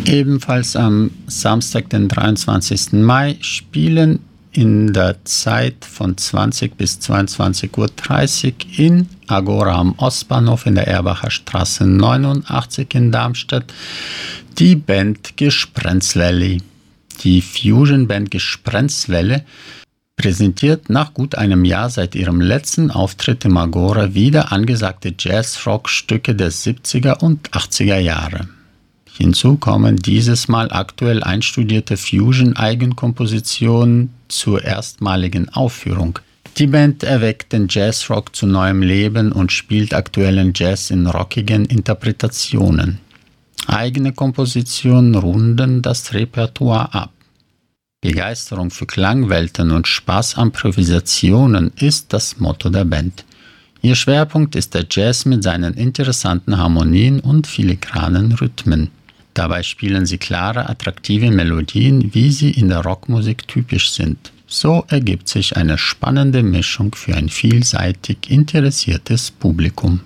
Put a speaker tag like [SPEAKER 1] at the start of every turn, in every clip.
[SPEAKER 1] Ebenfalls am Samstag, den 23. Mai, spielen in der Zeit von 20 bis 22:30 Uhr in Agora am Ostbahnhof in der Erbacher Straße 89 in Darmstadt die Band Gesprenzwelle. Die Fusion-Band Gesprenzwelle präsentiert nach gut einem Jahr seit ihrem letzten Auftritt im Agora wieder angesagte Jazz-Rock-Stücke der 70er und 80er Jahre. Hinzu kommen dieses Mal aktuell einstudierte Fusion-Eigenkompositionen zur erstmaligen Aufführung. Die Band erweckt den Jazzrock zu neuem Leben und spielt aktuellen Jazz in rockigen Interpretationen. Eigene Kompositionen runden das Repertoire ab. Begeisterung für Klangwelten und Spaß an Improvisationen ist das Motto der Band. Ihr Schwerpunkt ist der Jazz mit seinen interessanten Harmonien und filigranen Rhythmen. Dabei spielen sie klare, attraktive Melodien, wie sie in der Rockmusik typisch sind. So ergibt sich eine spannende Mischung für ein vielseitig interessiertes Publikum.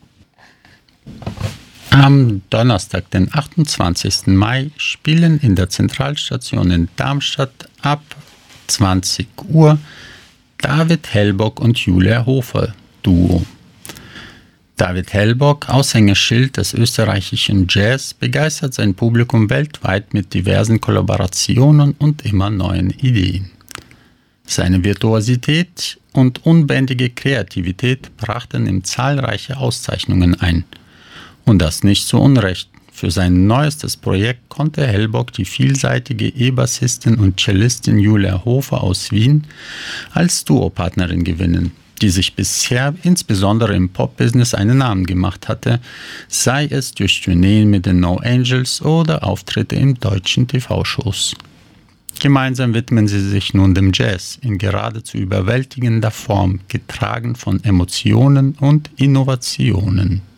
[SPEAKER 1] Am Donnerstag, den 28. Mai, spielen in der Zentralstation in Darmstadt ab 20 Uhr David Hellbock und Julia Hofer Duo. David Hellbock, Aushängeschild des österreichischen Jazz, begeistert sein Publikum weltweit mit diversen Kollaborationen und immer neuen Ideen. Seine Virtuosität und unbändige Kreativität brachten ihm zahlreiche Auszeichnungen ein. Und das nicht zu Unrecht. Für sein neuestes Projekt konnte Hellbock die vielseitige E-Bassistin und Cellistin Julia Hofer aus Wien als Duopartnerin gewinnen, die sich bisher insbesondere im Pop-Business einen Namen gemacht hatte, sei es durch Tourneen mit den No Angels oder Auftritte in deutschen TV-Shows. Gemeinsam widmen sie sich nun dem Jazz in geradezu überwältigender Form, getragen von Emotionen und Innovationen.